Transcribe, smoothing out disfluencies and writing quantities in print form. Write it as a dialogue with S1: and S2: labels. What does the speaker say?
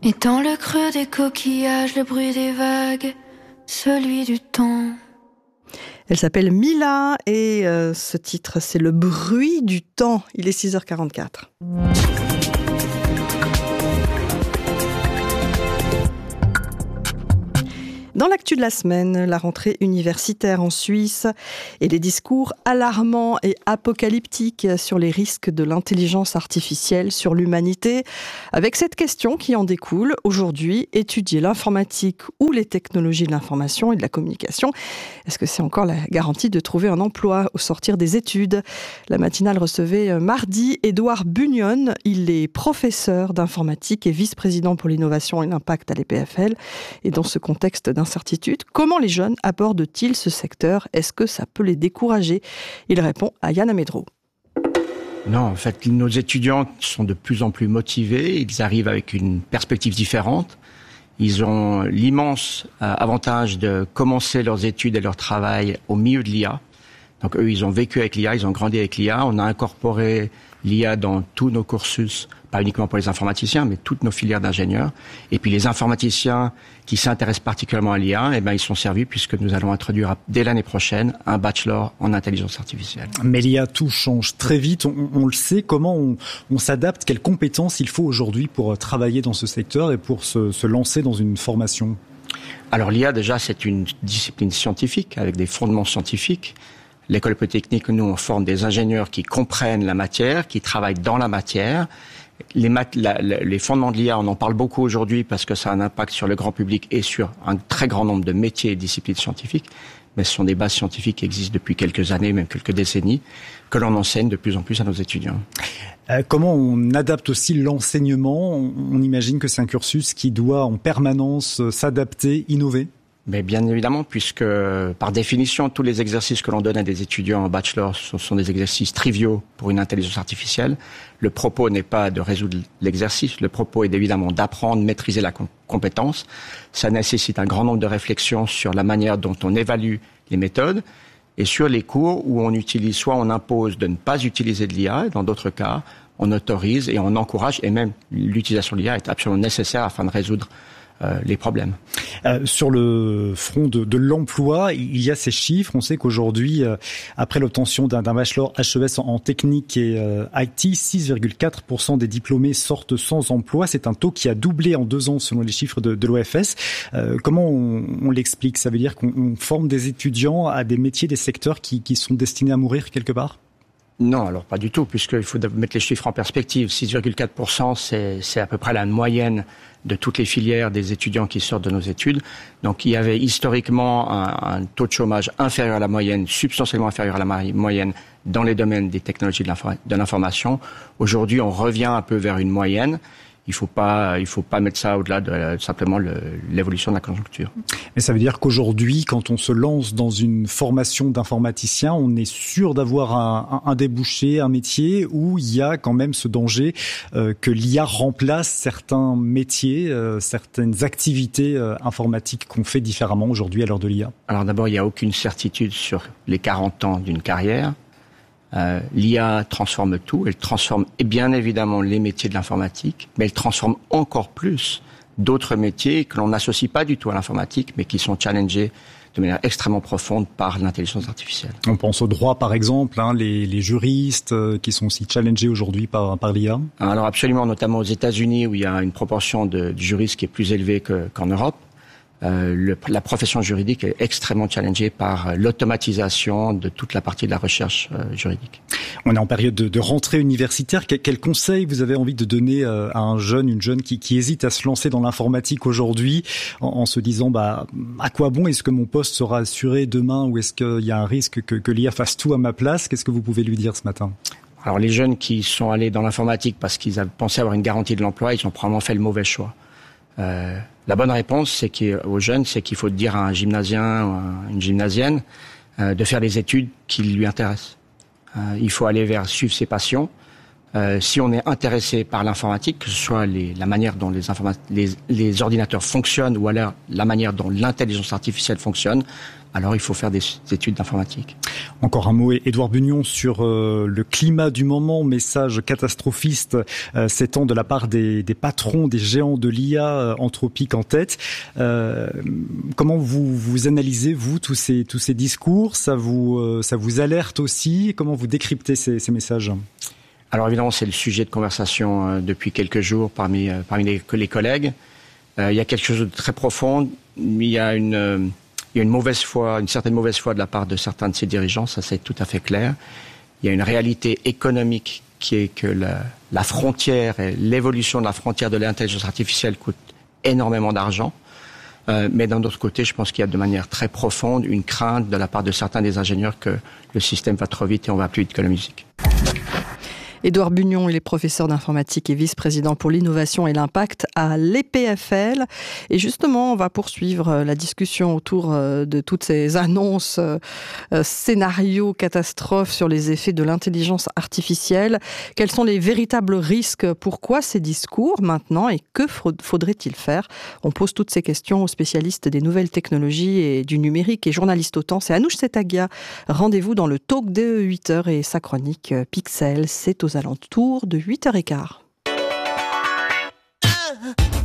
S1: Et dans le creux des coquillages, le bruit des vagues, celui du temps.
S2: Elle s'appelle Mila et ce titre, c'est Le bruit du temps. Il est 6h44. Dans l'actu de la semaine, la rentrée universitaire en Suisse et les discours alarmants et apocalyptiques sur les risques de l'intelligence artificielle sur l'humanité. Avec cette question qui en découle, aujourd'hui, étudier l'informatique ou les technologies de l'information et de la communication, est-ce que c'est encore la garantie de trouver un emploi au sortir des études ? La matinale recevait mardi Édouard Bugnon. Il est professeur d'informatique et vice-président pour l'innovation et l'impact à l'EPFL. Et dans ce contexte d'incertitude, comment les jeunes abordent-ils ce secteur ? Est-ce que ça peut les décourager ? Il répond à Yann Amedro.
S3: Non, en fait, nos étudiants sont de plus en plus motivés. Ils arrivent avec une perspective différente. Ils ont l'immense avantage de commencer leurs études et leur travail au milieu de l'IA. Donc eux, ils ont vécu avec l'IA, ils ont grandi avec l'IA. On a incorporé l'IA dans tous nos cursus, pas uniquement pour les informaticiens, mais toutes nos filières d'ingénieurs. Et puis les informaticiens qui s'intéressent particulièrement à l'IA, ils sont servis puisque nous allons introduire dès l'année prochaine un bachelor en intelligence artificielle.
S4: Mais l'IA, tout change très vite, on le sait. Comment on s'adapte ? Quelles compétences il faut aujourd'hui pour travailler dans ce secteur et pour se lancer dans une formation ?
S3: Alors l'IA, déjà, c'est une discipline scientifique avec des fondements scientifiques. L'école polytechnique, nous, on forme des ingénieurs qui comprennent la matière, qui travaillent dans la matière. Les fondements de l'IA, on en parle beaucoup aujourd'hui parce que ça a un impact sur le grand public et sur un très grand nombre de métiers et disciplines scientifiques. Mais ce sont des bases scientifiques qui existent depuis quelques années, même quelques décennies, que l'on enseigne de plus en plus à nos étudiants.
S4: Comment on adapte aussi l'enseignement ? On imagine que c'est un cursus qui doit en permanence s'adapter, innover ?
S3: Mais bien évidemment, puisque par définition, tous les exercices que l'on donne à des étudiants en bachelor sont des exercices triviaux pour une intelligence artificielle. Le propos n'est pas de résoudre l'exercice, le propos est évidemment d'apprendre, maîtriser la compétence. Ça nécessite un grand nombre de réflexions sur la manière dont on évalue les méthodes et sur les cours où on utilise, soit on impose de ne pas utiliser de l'IA, et dans d'autres cas, on autorise et on encourage, et même l'utilisation de l'IA est absolument nécessaire afin de résoudre les problèmes.
S4: Sur le front de l'emploi, il y a ces chiffres. On sait qu'aujourd'hui, après l'obtention d'un bachelor HES en technique et IT, 6,4% des diplômés sortent sans emploi. C'est un taux qui a doublé en 2 ans selon les chiffres de l'OFS. Comment on l'explique ? Ça veut dire qu'on forme des étudiants à des métiers, des secteurs qui sont destinés à mourir quelque part ?
S3: Non, alors pas du tout, puisqu'il faut mettre les chiffres en perspective. 6,4%, c'est à peu près la moyenne de toutes les filières des étudiants qui sortent de nos études. Donc il y avait historiquement un taux de chômage inférieur à la moyenne, substantiellement inférieur à la moyenne dans les domaines des technologies de l'information. Aujourd'hui, on revient un peu vers une moyenne. Il faut pas mettre ça au-delà de simplement l'évolution de la conjoncture.
S4: Mais ça veut dire qu'aujourd'hui, quand on se lance dans une formation d'informaticien, on est sûr d'avoir un débouché, un métier où il y a quand même ce danger que l'IA remplace certains métiers, certaines activités informatiques qu'on fait différemment aujourd'hui à l'heure de l'IA.
S3: Alors d'abord, il n'y a aucune certitude sur les 40 ans d'une carrière. L'IA transforme tout, elle transforme bien évidemment les métiers de l'informatique, mais elle transforme encore plus d'autres métiers que l'on n'associe pas du tout à l'informatique, mais qui sont challengés de manière extrêmement profonde par l'intelligence artificielle.
S4: On pense au droit par exemple, les juristes qui sont aussi challengés aujourd'hui par l'IA.
S3: Alors absolument, notamment aux États-Unis où il y a une proportion de juristes qui est plus élevée qu'en Europe. La profession juridique est extrêmement challengée par l'automatisation de toute la partie de la recherche juridique.
S4: On est en période de rentrée universitaire. Quel conseil vous avez envie de donner à un jeune, une jeune qui hésite à se lancer dans l'informatique aujourd'hui en se disant à quoi bon, est-ce que mon poste sera assuré demain ou est-ce qu'il y a un risque que l'IA fasse tout à ma place ? Qu'est-ce que vous pouvez lui dire ce matin ?
S3: Alors les jeunes qui sont allés dans l'informatique parce qu'ils avaient pensé avoir une garantie de l'emploi, ils ont probablement fait le mauvais choix. La bonne réponse aux jeunes, c'est qu'il faut dire à un gymnasien ou à une gymnasienne de faire des études qui lui intéressent. Il faut aller suivre ses passions. Si on est intéressé par l'informatique, que ce soit la manière dont les ordinateurs fonctionnent ou alors la manière dont l'intelligence artificielle fonctionne, alors il faut faire des études d'informatique.
S4: Encore un mot, Édouard Bugnon, sur le climat du moment, message catastrophiste s'étend de la part des patrons, des géants de l'IA, Anthropic en tête. Comment vous analysez, vous, tous ces discours? Ça vous alerte aussi? Comment vous décryptez ces messages?
S3: Alors évidemment, c'est le sujet de conversation depuis quelques jours parmi les collègues. Il y a quelque chose de très profond. Il y a une mauvaise foi, une certaine mauvaise foi de la part de certains de ces dirigeants, ça c'est tout à fait clair. Il y a une réalité économique qui est que la frontière et l'évolution de la frontière de l'intelligence artificielle coûte énormément d'argent. Mais d'un autre côté, je pense qu'il y a de manière très profonde une crainte de la part de certains des ingénieurs que le système va trop vite et on va plus vite que la musique.
S2: Édouard Bugnon, il est professeur d'informatique et vice-président pour l'innovation et l'impact à l'EPFL. Et justement, on va poursuivre la discussion autour de toutes ces annonces, scénarios, catastrophes sur les effets de l'intelligence artificielle. Quels sont les véritables risques? Pourquoi ces discours maintenant? Et que faudrait-il faire? On pose toutes ces questions aux spécialistes des nouvelles technologies et du numérique et journalistes autant. C'est Anouche Setagia. Rendez-vous dans le talk de 8h et sa chronique Pixel. C'est aux alentours de 8h15.